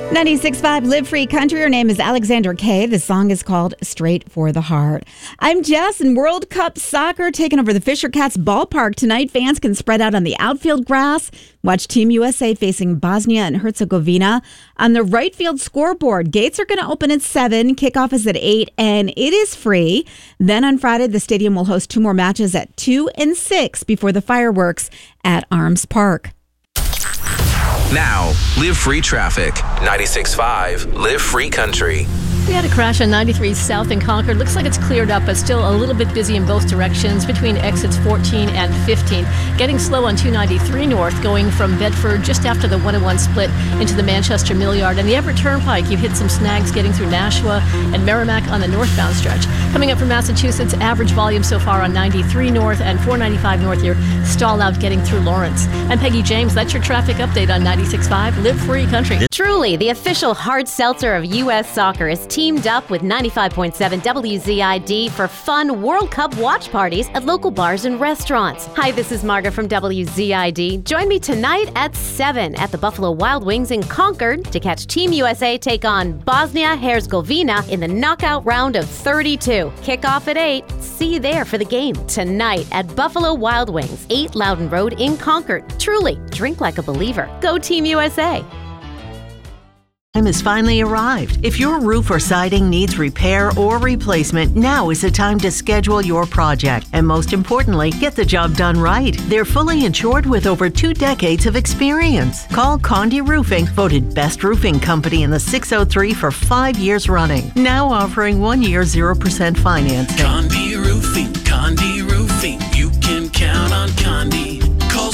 96.5 Live Free Country. Her name is Alexandra Kay. The song is called Straight for the Heart. I'm Jess, and World Cup soccer taking over the Fisher Cats ballpark tonight. Fans can spread out on the outfield grass, watch Team USA facing Bosnia and Herzegovina. On the right field scoreboard, gates are going to open at 7, kickoff is at 8, and it is free. Then on Friday, the stadium will host 2 more matches at 2 and 6 before the fireworks at Arms Park. Now, Live Free Traffic. 96.5 Live Free Country. We had a crash on 93 South in Concord. Looks like it's cleared up, but still a little bit busy in both directions between exits 14 and 15. Getting slow on 293 North, going from Bedford just after the 101 split into the Manchester Mill Yard. And the Everett Turnpike, you've hit some snags getting through Nashua and Merrimack on the northbound stretch. Coming up from Massachusetts, average volume so far on 93 North and 495 North. You're stall out getting through Lawrence. And Peggy James, that's your traffic update on 96.5 Live Free Country. Truly, the official hard seltzer of U.S. soccer is teamed up with 95.7 WZID for fun World Cup watch parties at local bars and restaurants. Hi, this is Margaret from WZID. Join me tonight at 7 at the Buffalo Wild Wings in Concord to catch Team USA take on Bosnia-Herzegovina in the knockout round of 32. Kickoff at 8. See you there for the game tonight at Buffalo Wild Wings, 8 Loudon Road in Concord. Truly, drink like a believer. Go Team USA. Time has finally arrived. If your roof or siding needs repair or replacement, now is the time to schedule your project. And most importantly, get the job done right. They're fully insured with over 2 decades of experience. Call Condé Roofing, voted best roofing company in the 603 for 5 years running. Now offering 1 year 0% financing. Condé Roofing. You can count on Condé. Call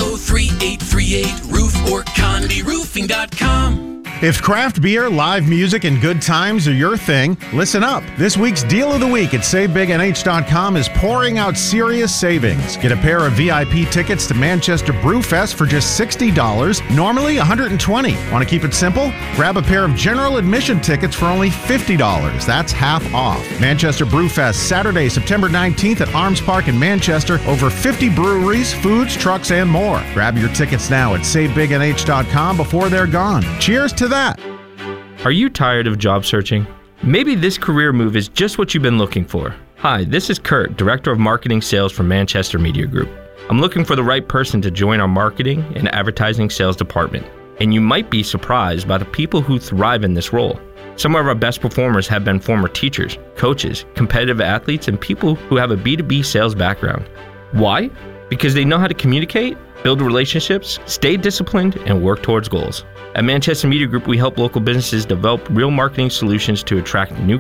603-838-ROOF or CondéRoofing.com. If craft beer, live music, and good times are your thing, listen up. This week's Deal of the Week at SaveBigNH.com is pouring out serious savings. Get a pair of VIP tickets to Manchester Brewfest for just $60, normally $120. Want to keep it simple? Grab a pair of general admission tickets for only $50. That's half off. Manchester Brewfest, Saturday, September 19th at Arms Park in Manchester. Over 50 breweries, foods, trucks, and more. Grab your tickets now at SaveBigNH.com before they're gone. Cheers to that. Are you tired of job searching? Maybe this career move is just what you've been looking for. Hi, this is Kurt, Director of Marketing Sales for Manchester Media Group. I'm looking for the right person to join our marketing and advertising sales department. And you might be surprised by the people who thrive in this role. Some of our best performers have been former teachers, coaches, competitive athletes, and people who have a B2B sales background. Why? Because they know how to communicate, build relationships, stay disciplined, and work towards goals. At Manchester Media Group, we help local businesses develop real marketing solutions to attract new